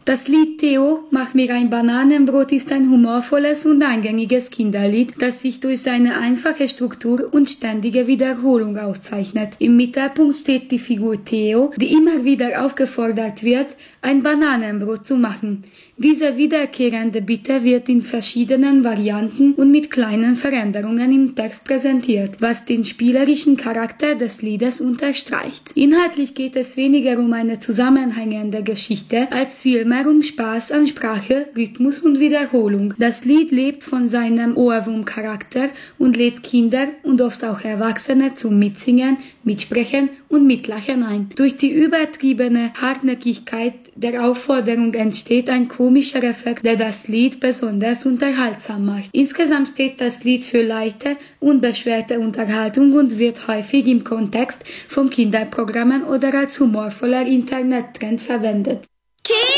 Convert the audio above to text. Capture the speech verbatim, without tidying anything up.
Das Lied Theo, mach mir ein Bananenbrot ist ein humorvolles und eingängiges Kinderlied, das sich durch seine einfache Struktur und ständige Wiederholung auszeichnet. Im Mittelpunkt steht die Figur Theo, die immer wieder aufgefordert wird, ein Bananenbrot zu machen. Diese wiederkehrende Bitte wird in verschiedenen Varianten und mit kleinen Veränderungen im Text präsentiert, was den spielerischen Charakter des Liedes unterstreicht. Inhaltlich geht es weniger um eine zusammenhängende Geschichte, als vielmehr um Spaß an Sprache, Rhythmus und Wiederholung. Das Lied lebt von seinem Ohrwurm-Charakter und lädt Kinder und oft auch Erwachsene zum Mitsingen, Mitsprechen und Mitlachen ein. Durch die übertriebene Hartnäckigkeit der Aufforderung entsteht ein komischer Effekt, der das Lied besonders unterhaltsam macht. Insgesamt steht das Lied für leichte, unbeschwerte Unterhaltung und wird häufig im Kontext von Kinderprogrammen oder als humorvoller Internettrend verwendet.